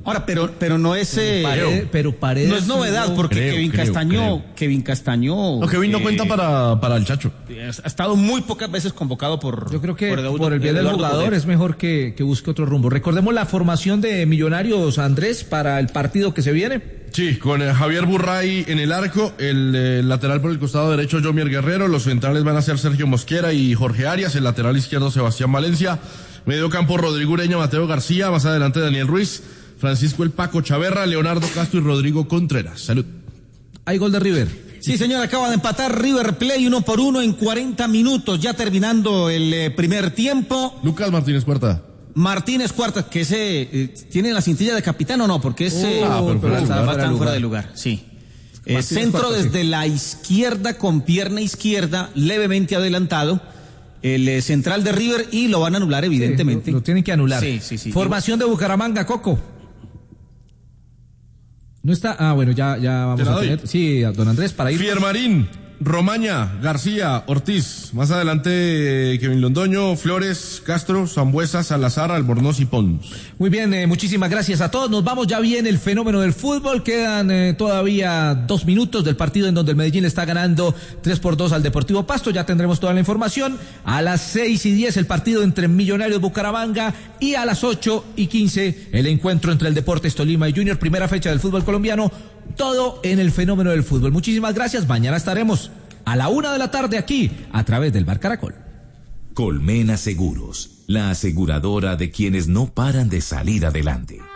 Ahora, pero no es Paredes no es novedad, porque Kevin Castaño No, Kevin no cuenta para el Chacho. ha estado muy pocas veces convocado por... Yo creo que por el bien del jugador es mejor que busque otro rumbo. Recordemos la formación de Millonarios, Andrés, para el partido que se viene. Sí, con Javier Burray en el arco, el lateral por el costado derecho Jomier Guerrero, los centrales van a ser Sergio Mosquera y Jorge Arias, el lateral izquierdo Sebastián Valencia, medio campo Rodrigo Ureña, Mateo García, más adelante Daniel Ruiz, Francisco El Paco Chaverra, Leonardo Castro y Rodrigo Contreras. Salud. Hay gol de River. Sí, señor, acaba de empatar River Plate 1-1 en 40 minutos, ya terminando el primer tiempo. Lucas Martínez Cuarta. Martínez Cuarta, que tiene la cintilla de capitán o no, porque está fuera de lugar. Sí. Centro Cuarta, desde sí. la izquierda con pierna izquierda, levemente adelantado. El central de River y lo van a anular, evidentemente. Sí, lo tienen que anular. Sí. Formación de Bucaramanga, Coco. No está. Bueno, ya vamos a tener. Sí, don Andrés, para ir. Fiermarín, Romaña, García, Ortiz, más adelante Kevin Londoño, Flores, Castro, Sambuesa, Salazar, Albornoz y Pons. Muy bien, muchísimas gracias a todos. Nos vamos, ya viene el fenómeno del fútbol. Quedan todavía 2 minutos del partido en donde el Medellín está ganando 3-2 al Deportivo Pasto. Ya tendremos toda la información. A las 6:10 el partido entre Millonarios Bucaramanga y a las 8:15 el encuentro entre el Deportes Tolima y Junior. Primera fecha del fútbol colombiano. Todo en el fenómeno del fútbol. Muchísimas gracias. Mañana estaremos a la 1:00 p.m. aquí a través del Bar Caracol. Colmena Seguros, la aseguradora de quienes no paran de salir adelante.